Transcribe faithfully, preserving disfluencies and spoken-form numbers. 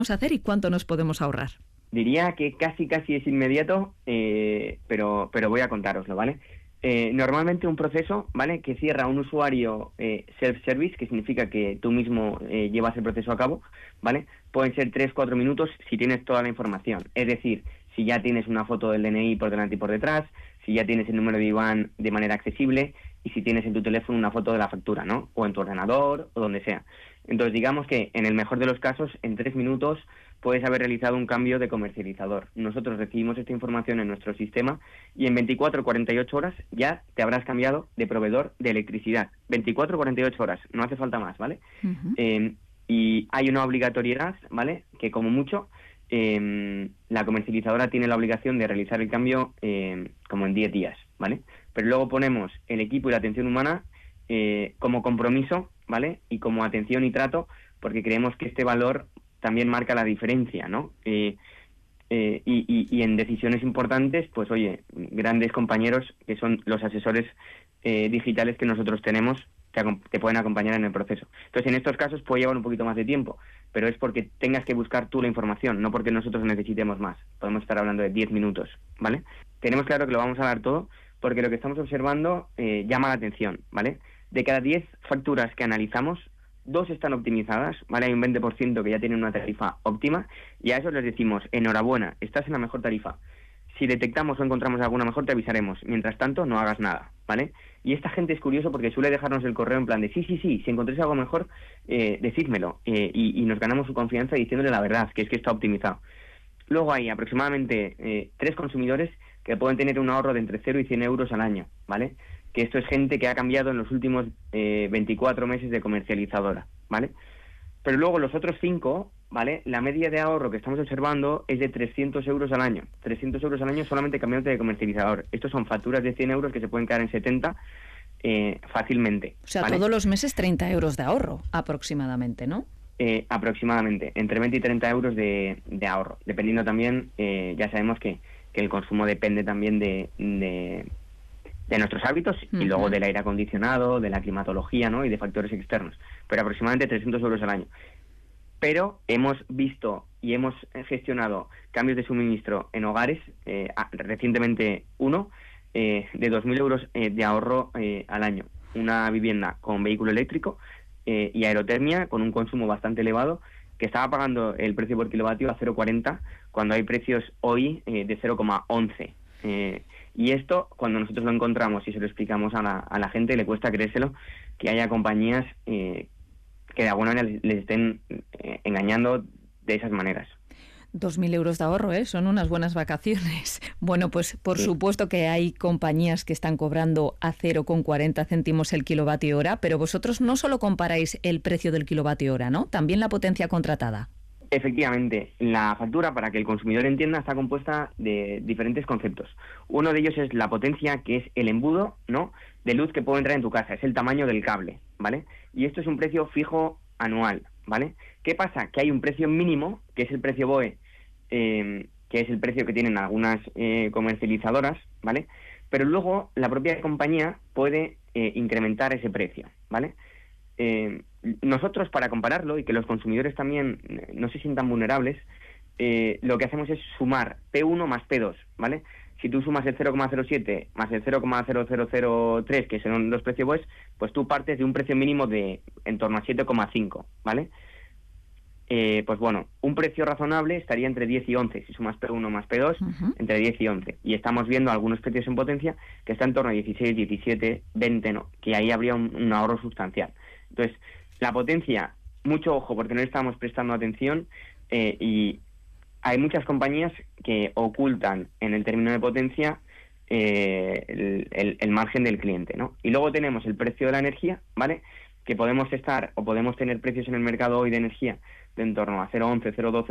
hacer y cuánto nos podemos ahorrar? Diría que casi casi es inmediato, eh, pero, pero voy a contároslo, ¿vale? Eh, normalmente un proceso, ¿vale?, que cierra un usuario eh, self-service, que significa que tú mismo eh, llevas el proceso a cabo, ¿vale? Pueden ser tres cuatro minutos si tienes toda la información. Es decir, si ya tienes una foto del D N I por delante y por detrás, si ya tienes el número de I B A N de manera accesible y si tienes en tu teléfono una foto de la factura, ¿no? O en tu ordenador o donde sea. Entonces, digamos que en el mejor de los casos, en tres minutos puedes haber realizado un cambio de comercializador. Nosotros recibimos esta información en nuestro sistema y en veinticuatro a cuarenta y ocho horas ya te habrás cambiado de proveedor de electricidad. veinticuatro a cuarenta y ocho horas, no hace falta más, ¿vale? Uh-huh. Eh, y hay una obligatoriedad, ¿vale?, que como mucho eh, la comercializadora tiene la obligación de realizar el cambio eh, como en diez días, ¿vale? Pero luego ponemos el equipo y la atención humana eh, como compromiso, ¿vale?, y como atención y trato, porque creemos que este valor también marca la diferencia, ¿no? Eh, eh, y, y, y en decisiones importantes, pues oye, grandes compañeros que son los asesores eh, digitales que nosotros tenemos, te, te pueden acompañar en el proceso. Entonces, en estos casos puede llevar un poquito más de tiempo, pero es porque tengas que buscar tú la información, no porque nosotros necesitemos más. Podemos estar hablando de diez minutos, ¿vale? Tenemos claro que lo vamos a dar todo, porque lo que estamos observando eh, llama la atención, ¿vale? De cada diez facturas que analizamos, dos están optimizadas, ¿vale? Hay un veinte por ciento que ya tienen una tarifa óptima y a eso les decimos, enhorabuena, estás en la mejor tarifa. Si detectamos o encontramos alguna mejor, te avisaremos. Mientras tanto, no hagas nada, ¿vale? Y esta gente es curioso porque suele dejarnos el correo en plan de sí, sí, sí, si encontréis algo mejor, eh, decídmelo. Eh, y, y nos ganamos su confianza diciéndole la verdad, que es que está optimizado. Luego hay aproximadamente eh, tres consumidores que pueden tener un ahorro de entre cero y cien euros al año, ¿vale? Que esto es gente que ha cambiado en los últimos eh, veinticuatro meses de comercializadora, ¿vale? Pero luego los otros cinco, ¿vale? La media de ahorro que estamos observando es de trescientos euros al año. trescientos euros al año solamente cambiándote de comercializador. Estos son facturas de cien euros que se pueden quedar en setenta eh, fácilmente. O sea, ¿vale? Todos los meses treinta euros de ahorro, aproximadamente, ¿no? Eh, aproximadamente, entre veinte y treinta euros de, de ahorro. Dependiendo también, eh, ya sabemos que, que el consumo depende también de... de de nuestros hábitos y uh-huh. luego del aire acondicionado, de la climatología, ¿no?, y de factores externos, pero aproximadamente trescientos euros al año. Pero hemos visto y hemos gestionado cambios de suministro en hogares, eh, recientemente uno, eh, de dos mil euros eh, de ahorro eh, al año. Una vivienda con vehículo eléctrico eh, y aerotermia con un consumo bastante elevado, que estaba pagando el precio por kilovatio a cero coma cuarenta, cuando hay precios hoy eh, de cero coma once. Eh, y esto, cuando nosotros lo encontramos y se lo explicamos a la, a la gente, le cuesta creérselo que haya compañías eh, que de alguna manera les, les estén eh, engañando de esas maneras. Dos mil euros de ahorro, ¿eh? Son unas buenas vacaciones. Bueno, pues por sí. supuesto que hay compañías que están cobrando a cero coma cuarenta céntimos el kilovatio hora, pero vosotros no solo comparáis el precio del kilovatio hora, ¿no? También la potencia contratada. Efectivamente, la factura, para que el consumidor entienda, está compuesta de diferentes conceptos. Uno de ellos es la potencia, que es el embudo, ¿no?, de luz que puede entrar en tu casa, es el tamaño del cable, ¿vale? Y esto es un precio fijo anual, ¿vale? ¿Qué pasa? Que hay un precio mínimo, que es el precio B O E, eh, que es el precio que tienen algunas eh, comercializadoras, ¿vale? Pero luego la propia compañía puede eh, incrementar ese precio, ¿vale? Eh, nosotros, para compararlo y que los consumidores también no se sientan vulnerables, eh, lo que hacemos es sumar P uno más P dos, ¿vale? Si tú sumas el cero coma cero siete más el cero coma cero cero cero tres, que son los precios B O E, pues tú partes de un precio mínimo de en torno a siete coma cinco, ¿vale? Eh, pues bueno, un precio razonable estaría entre diez y once, si sumas P uno más P dos, uh-huh. entre diez y once. Y estamos viendo algunos precios en potencia que están en torno a dieciséis, diecisiete, veinte, no, que ahí habría un, un ahorro sustancial. Entonces, la potencia, mucho ojo, porque no le estamos prestando atención eh, y hay muchas compañías que ocultan en el término de potencia eh, el, el, el margen del cliente, ¿no? Y luego tenemos el precio de la energía, ¿vale?, que podemos estar o podemos tener precios en el mercado hoy de energía de en torno a cero coma once, cero coma doce